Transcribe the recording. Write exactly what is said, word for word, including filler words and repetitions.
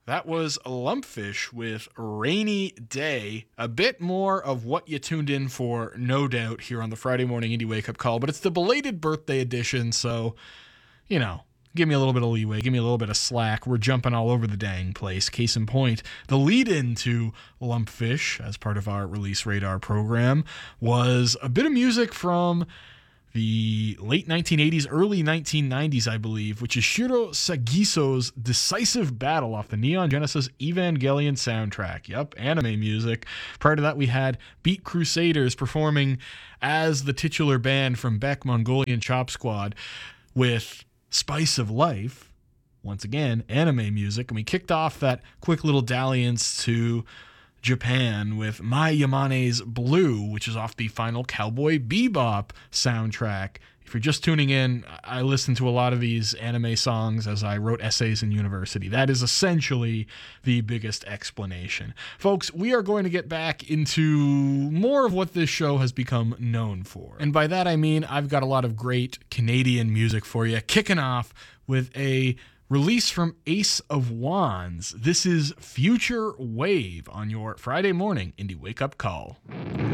That was Lumpfish with Rainy Day. A bit more of what you tuned in for, no doubt, here on the Friday Morning Indie Wake Up Call, but it's the belated birthday edition, so, you know, give me a little bit of leeway, give me a little bit of slack. We're jumping all over the dang place. Case in point, the lead-in to Lumpfish, as part of our Release Radar program, was a bit of music from the late nineteen eighties, early nineteen nineties, I believe, which is Shiro Sagiso's Decisive Battle off the Neon Genesis Evangelion soundtrack. Yep, anime music. Prior to that, we had Beat Crusaders performing as the titular band from Beck Mongolian Chop Squad with Spice of Life. Once again, anime music. And we kicked off that quick little dalliance to Japan with Mai Yamane's Blue, which is off the final Cowboy Bebop soundtrack. If you're just tuning in, I listened to a lot of these anime songs as I wrote essays in university. That is essentially the biggest explanation. Folks, we are going to get back into more of what this show has become known for. And by that I mean I've got a lot of great Canadian music for you, kicking off with a release from Ace of Wands. This is Future Wave on your Friday morning Indie Wake Up Call.